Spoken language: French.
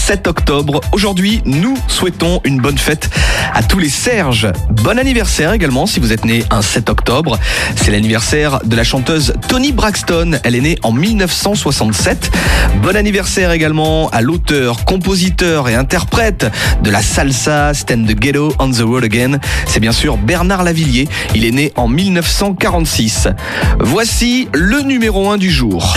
7 octobre. Aujourd'hui, nous souhaitons une bonne fête à tous les Serge. Bon anniversaire également si vous êtes né un 7 octobre. C'est l'anniversaire de la chanteuse Toni Braxton. Elle est née en 1967. Bon anniversaire également à l'auteur, compositeur et interprète de la salsa Stand the Ghetto on the Road Again. C'est bien sûr Bernard Lavilliers. Il est né en 1946. Voici le numéro 1 du jour.